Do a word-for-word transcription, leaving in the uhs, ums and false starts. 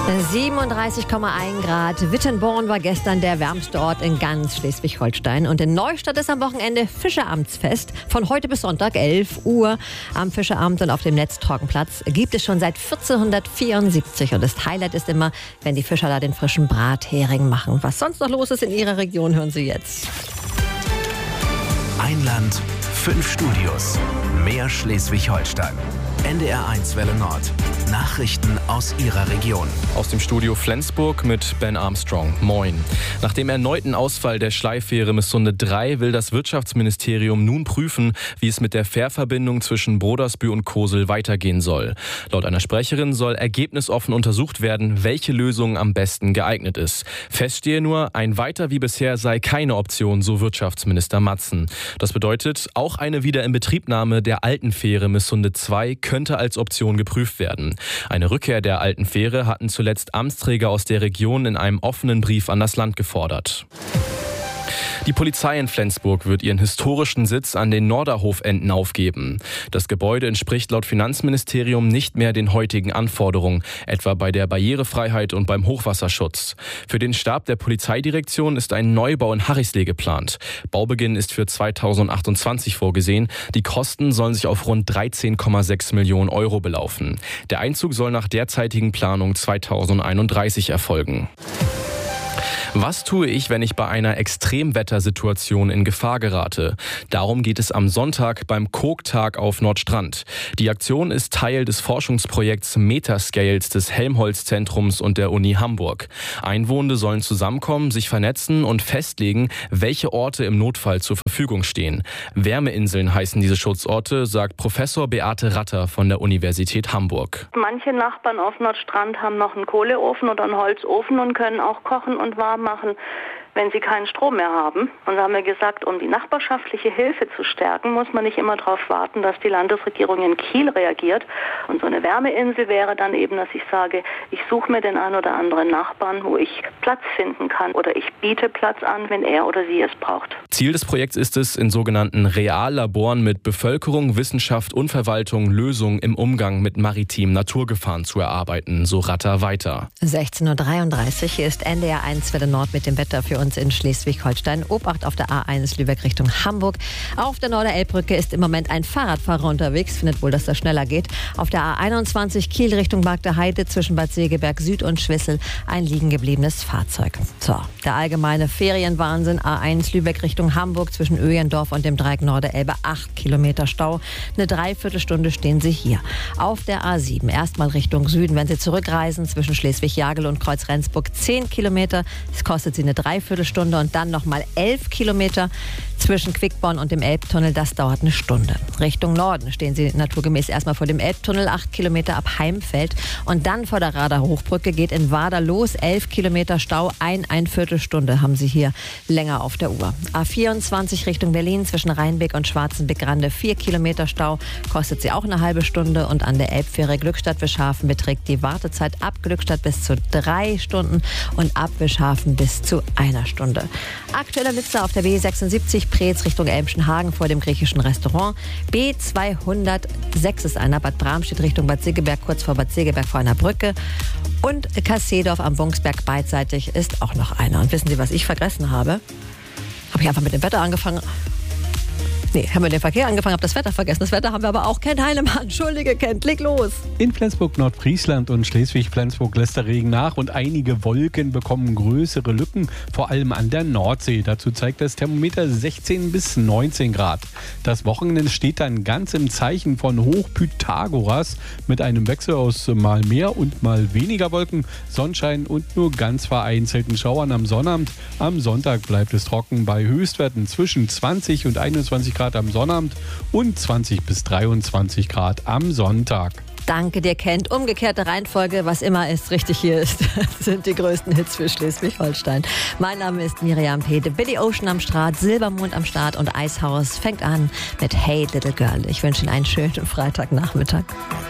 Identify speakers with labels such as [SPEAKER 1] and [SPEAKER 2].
[SPEAKER 1] siebenunddreißig Komma eins Grad. Wittenborn war gestern der wärmste Ort in ganz Schleswig-Holstein. Und in Neustadt ist am Wochenende Fischeramtsfest. Von heute bis Sonntag, elf Uhr, am Fischeramt und auf dem Netztrockenplatz. Gibt es schon seit vierzehnhundertvierundsiebzig. Und das Highlight ist immer, wenn die Fischer da den frischen Brathering machen. Was sonst noch los ist in Ihrer Region, hören Sie jetzt.
[SPEAKER 2] Ein Land, fünf Studios. Mehr Schleswig-Holstein. N D R eins Welle Nord. Nachrichten aus Ihrer Region.
[SPEAKER 3] Aus dem Studio Flensburg mit Ben Armstrong. Moin. Nach dem erneuten Ausfall der Schleifähre Missunde drei will das Wirtschaftsministerium nun prüfen, wie es mit der Fährverbindung zwischen Brodersbü und Kosel weitergehen soll. Laut einer Sprecherin soll ergebnisoffen untersucht werden, welche Lösung am besten geeignet ist. Fest stehe nur, ein Weiter wie bisher sei keine Option, so Wirtschaftsminister Matzen. Das bedeutet, auch eine Wiederinbetriebnahme der alten Fähre Missunde zwei könnte als Option geprüft werden. Eine Rückkehr der alten Fähre hatten zuletzt Amtsträger aus der Region in einem offenen Brief an das Land gefordert. Die Polizei in Flensburg wird ihren historischen Sitz an den Norderhofenden aufgeben. Das Gebäude entspricht laut Finanzministerium nicht mehr den heutigen Anforderungen, etwa bei der Barrierefreiheit und beim Hochwasserschutz. Für den Stab der Polizeidirektion ist ein Neubau in Harrisley geplant. Baubeginn ist für zweitausendachtundzwanzig vorgesehen. Die Kosten sollen sich auf rund dreizehn Komma sechs Millionen Euro belaufen. Der Einzug soll nach derzeitigen Planung zweitausendeinunddreißig erfolgen. Was tue ich, wenn ich bei einer Extremwettersituation in Gefahr gerate? Darum geht es am Sonntag beim Kog-Tag auf Nordstrand. Die Aktion ist Teil des Forschungsprojekts Metascales des Helmholtz-Zentrums und der Uni Hamburg. Einwohner sollen zusammenkommen, sich vernetzen und festlegen, welche Orte im Notfall zur Verfügung stehen. Wärmeinseln heißen diese Schutzorte, sagt Professor Beate Ratter von der Universität Hamburg.
[SPEAKER 4] Manche Nachbarn auf Nordstrand haben noch einen Kohleofen oder einen Holzofen und können auch kochen und warm machen, wenn sie keinen Strom mehr haben. Und da haben wir gesagt, um die nachbarschaftliche Hilfe zu stärken, muss man nicht immer darauf warten, dass die Landesregierung in Kiel reagiert. Und so eine Wärmeinsel wäre dann eben, dass ich sage, ich suche mir den einen oder anderen Nachbarn, wo ich Platz finden kann. Oder ich biete Platz an, wenn er oder sie es braucht.
[SPEAKER 3] Ziel des Projekts ist es, in sogenannten Reallaboren mit Bevölkerung, Wissenschaft und Verwaltung Lösungen im Umgang mit maritimen Naturgefahren zu erarbeiten, so Ratter weiter.
[SPEAKER 1] sechzehn Uhr dreiunddreißig, hier ist N D R eins Welle Nord mit dem Wetter für uns in Schleswig-Holstein. Obacht auf der A eins Lübeck Richtung Hamburg. Auf der Norderelbbrücke ist im Moment ein Fahrradfahrer unterwegs. Findet wohl, dass das schneller geht. Auf der A einundzwanzig Kiel Richtung Magde Heide zwischen Bad Segeberg Süd und Schwissel ein liegen gebliebenes Fahrzeug. So, der allgemeine Ferienwahnsinn. A eins Lübeck Richtung Hamburg zwischen Öjendorf und dem Dreieck Norderelbe. Acht Kilometer Stau. Eine Dreiviertelstunde stehen Sie hier. Auf der A sieben erstmal Richtung Süden. Wenn Sie zurückreisen zwischen Schleswig-Jagel und Kreuz-Rendsburg zehn Kilometer. Es kostet Sie eine Dreiviertelstunde und dann nochmal elf Kilometer zwischen Quickborn und dem Elbtunnel. Das dauert eine Stunde. Richtung Norden stehen Sie naturgemäß erstmal vor dem Elbtunnel, acht Kilometer ab Heimfeld. Und dann vor der Rader Hochbrücke geht in Wader los, elf Kilometer Stau, ein, ein Viertelstunde haben Sie hier länger auf der Uhr. A vierundzwanzig Richtung Berlin zwischen Rheinbeck und Schwarzenbeck-Rande, vier Kilometer Stau, kostet Sie auch eine halbe Stunde. Und an der Elbfähre Glückstadt-Wischhafen beträgt die Wartezeit ab Glückstadt bis zu drei Stunden und ab Wischhafen bis zu einer Stunde. Aktueller Blitzer auf der B sechsundsiebzig Preetz Richtung Elmschenhagen vor dem griechischen Restaurant. B zweihundertsechs ist einer, Bad Bramstedt Richtung Bad Segeberg, kurz vor Bad Segeberg vor einer Brücke. Und Kassedorf am Bungsberg beidseitig ist auch noch einer. Und wissen Sie, was ich vergessen habe? Habe ich einfach mit dem Wetter angefangen. Nee, haben wir den Verkehr angefangen, habe das Wetter vergessen. Das Wetter haben wir aber auch. Kent Heinemann, entschuldige Kent, leg los.
[SPEAKER 5] In Flensburg, Nordfriesland und Schleswig-Flensburg lässt der Regen nach und einige Wolken bekommen größere Lücken, vor allem an der Nordsee. Dazu zeigt das Thermometer sechzehn bis neunzehn Grad. Das Wochenende steht dann ganz im Zeichen von Hochpythagoras mit einem Wechsel aus mal mehr und mal weniger Wolken, Sonnenschein und nur ganz vereinzelten Schauern am Sonnabend. Am Sonntag bleibt es trocken bei Höchstwerten zwischen zwanzig und einundzwanzig Grad am Sonnabend und zwanzig bis dreiundzwanzig Grad am Sonntag.
[SPEAKER 1] Danke dir, Kent. Umgekehrte Reihenfolge, was immer es richtig hier ist, sind die größten Hits für Schleswig-Holstein. Mein Name ist Miriam Pede. Billy Ocean am Start, Silbermond am Start und Eishaus fängt an mit Hey Little Girl. Ich wünsche Ihnen einen schönen Freitagnachmittag.